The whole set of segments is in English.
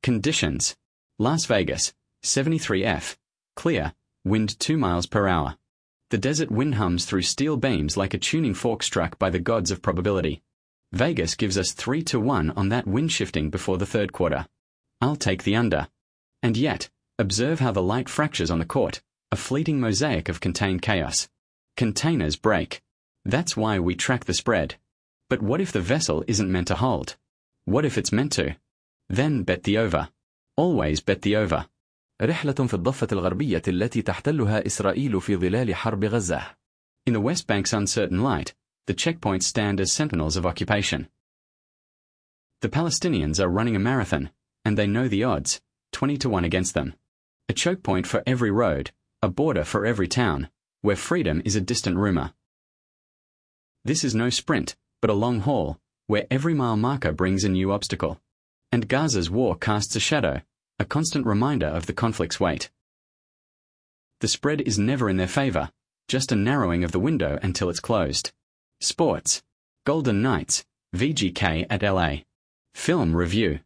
Conditions. Las Vegas, 73F. Clear, wind 2 miles per hour. The desert wind hums through steel beams like a tuning fork struck by the gods of probability. Vegas gives us 3-1 on that wind shifting before the third quarter. I'll take the under. And yet, observe how the light fractures on the court, a fleeting mosaic of contained chaos. Containers break. That's why we track the spread. But what if the vessel isn't meant to hold? What if it's meant to? Then bet the over. Always bet the over. رحلة في الضفة الغربية التي تحتلها إسرائيل في ظلال حرب غزة. In the West Bank's uncertain light, the checkpoints stand as sentinels of occupation. The Palestinians are running a marathon, and they know the odds, 20-1 against them. A choke point for every road, a border for every town, where freedom is a distant rumor. This is no sprint, but a long haul, where every mile marker brings a new obstacle. And Gaza's war casts a shadow, a constant reminder of the conflict's weight. The spread is never in their favor, just a narrowing of the window until it's closed. Sports. Golden Knights, VGK at LA. Film review.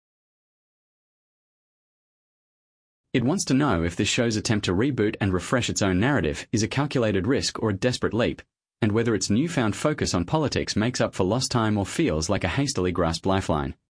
It wants to know if this show's attempt to reboot and refresh its own narrative is a calculated risk or a desperate leap, and whether its newfound focus on politics makes up for lost time or feels like a hastily grasped lifeline.